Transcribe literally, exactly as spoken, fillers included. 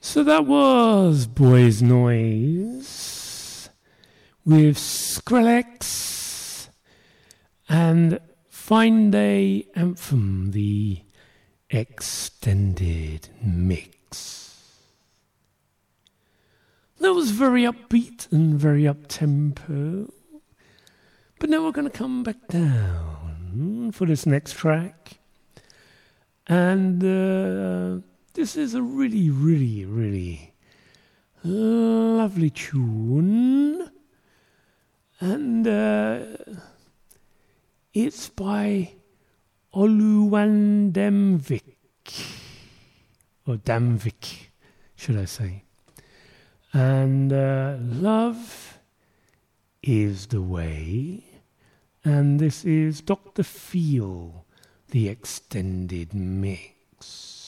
So that was Boys Noise with Skrillex and Fine Day Anthem, the extended mix. That was very upbeat and very up-tempo. But now we're going to come back down for this next track. And uh, this is a really, really, really lovely tune. And uh, it's by Oluwandemvik. Or Damvik, should I say. And uh, Love is the Way. And this is Doctor Feel, the extended mix.